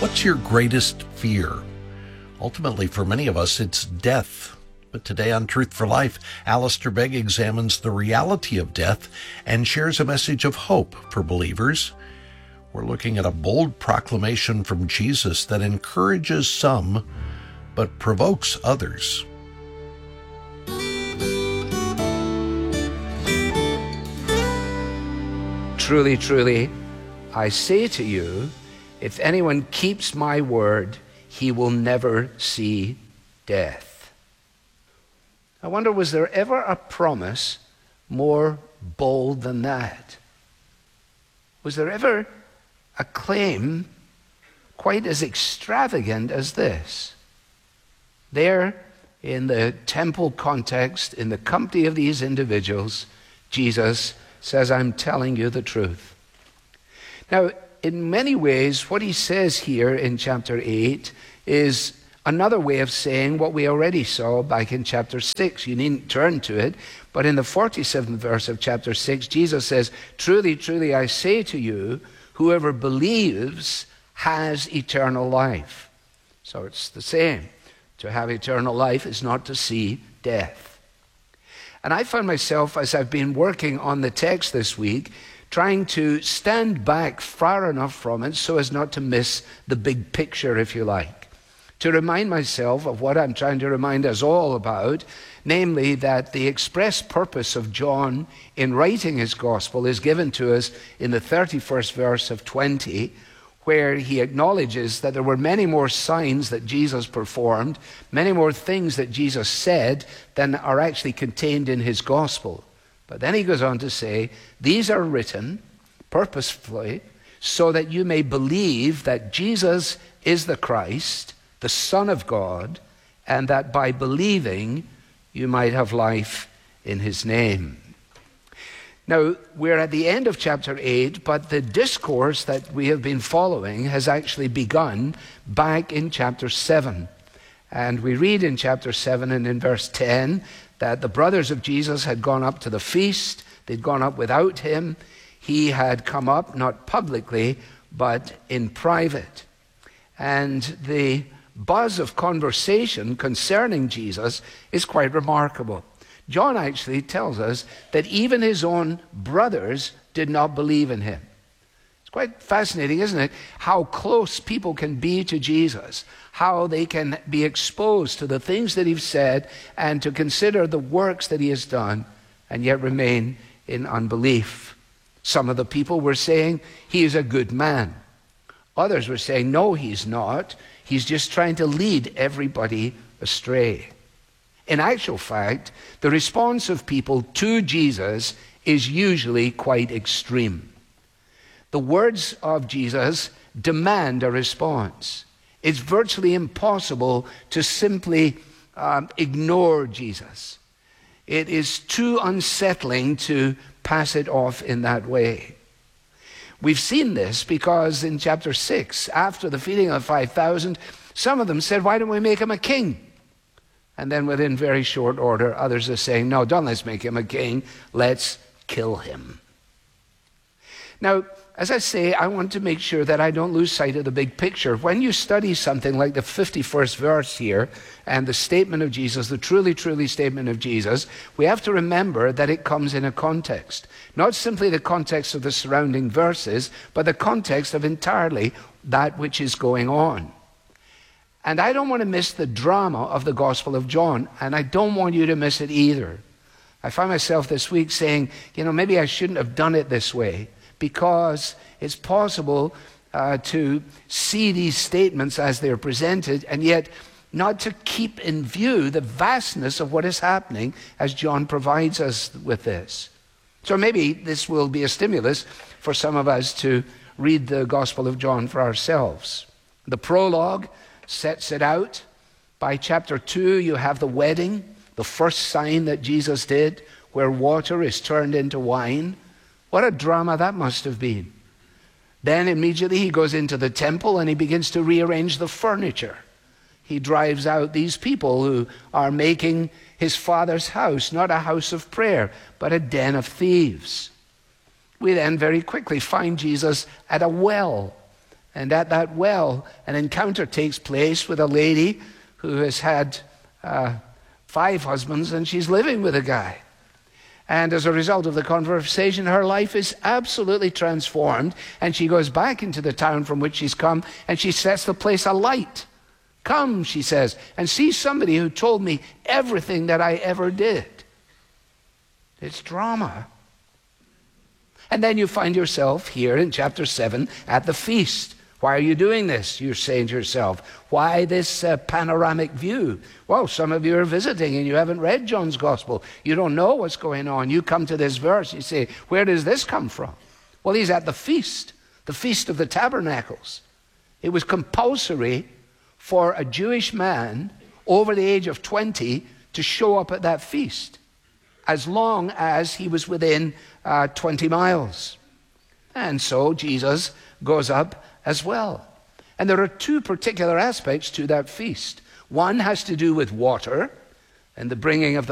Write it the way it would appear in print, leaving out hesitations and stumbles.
What's your greatest fear? Ultimately, for many of us, it's death. But today on Truth for Life, Alistair Begg examines the reality of death and shares a message of hope for believers. We're looking at a bold proclamation from Jesus that encourages some, but provokes others. Truly, truly, I say to you, if anyone keeps my word, he will never see death. I wonder, was there ever a promise more bold than that? Was there ever a claim quite as extravagant as this? There, in the temple context, in the company of these individuals, Jesus says, I'm telling you the truth. Now, in many ways, what he says here in chapter 8 is another way of saying what we already saw back in chapter 6. You needn't turn to it, but in the 47th verse of chapter 6, Jesus says, truly, truly, I say to you, whoever believes has eternal life. So it's the same. To have eternal life is not to see death. And I found myself, as I've been working on the text this week, trying to stand back far enough from it so as not to miss the big picture, if you like. To remind myself of what I'm trying to remind us all about, namely that the express purpose of John in writing his gospel is given to us in the 31st verse of 20, where he acknowledges that there were many more signs that Jesus performed, many more things that Jesus said than are actually contained in his gospel. But then he goes on to say, these are written purposefully so that you may believe that Jesus is the Christ, the Son of God, and that by believing you might have life in his name. Now, we're at the end of chapter 8, but the discourse that we have been following has actually begun back in chapter 7. And we read in chapter 7 and in verse 10 that the brothers of Jesus had gone up to the feast. They'd gone up without him. He had come up, not publicly, but in private. And the buzz of conversation concerning Jesus is quite remarkable. John actually tells us that even his own brothers did not believe in him. It's quite fascinating, isn't it? How close people can be to Jesus, how they can be exposed to the things that he's said and to consider the works that he has done and yet remain in unbelief. Some of the people were saying, he is a good man. Others were saying, no, he's not. He's just trying to lead everybody astray. In actual fact, the response of people to Jesus is usually quite extreme. The words of Jesus demand a response. It's virtually impossible to simply ignore Jesus. It is too unsettling to pass it off in that way. We've seen this because in chapter 6, after the feeding of 5,000, some of them said, why don't we make him a king? And then within very short order, others are saying, no, don't let's make him a king. Let's kill him. Now, as I say, I want to make sure that I don't lose sight of the big picture. When you study something like the 51st verse here and the statement of Jesus, the truly, truly statement of Jesus, we have to remember that it comes in a context. Not simply the context of the surrounding verses, but the context of entirely that which is going on. And I don't want to miss the drama of the Gospel of John, and I don't want you to miss it either. I find myself this week saying, maybe I shouldn't have done it this way, because it's possible to see these statements as they're presented and yet not to keep in view the vastness of what is happening as John provides us with this. So maybe this will be a stimulus for some of us to read the Gospel of John for ourselves. The prologue sets it out. By chapter 2, you have the wedding, the first sign that Jesus did, where water is turned into wine. What a drama that must have been. Then immediately he goes into the temple and he begins to rearrange the furniture. He drives out these people who are making his Father's house not a house of prayer, but a den of thieves. We then very quickly find Jesus at a well. And at that well, an encounter takes place with a lady who has had 5 husbands, and she's living with a guy. And as a result of the conversation, her life is absolutely transformed, and she goes back into the town from which she's come, and she sets the place alight. Come, she says, and see somebody who told me everything that I ever did. It's drama. And then you find yourself here in chapter 7 at the feast. Why are you doing this? You're saying to yourself, why this panoramic view? Well, some of you are visiting and you haven't read John's Gospel. You don't know what's going on. You come to this verse, you say, where does this come from? Well, he's at the Feast of the Tabernacles. It was compulsory for a Jewish man over the age of 20 to show up at that feast, as long as he was within 20 miles. And so Jesus goes up as well. And there are 2 particular aspects to that feast. One has to do with water and the bringing of the